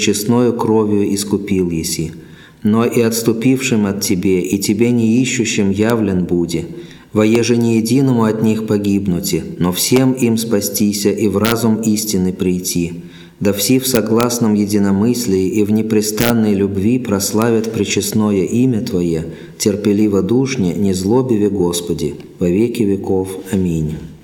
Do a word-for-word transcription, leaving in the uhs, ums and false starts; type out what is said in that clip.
честною кровью искупил еси. Но и отступившим от Тебе, и Тебе не ищущим явлен буди, воеже не единому от них погибнути, но всем им спастися и в разум истины прийти. Да все в согласном единомыслии и в непрестанной любви прославят пречестное имя Твое, терпеливо душне, не злобиве Господи, во веки веков. Аминь.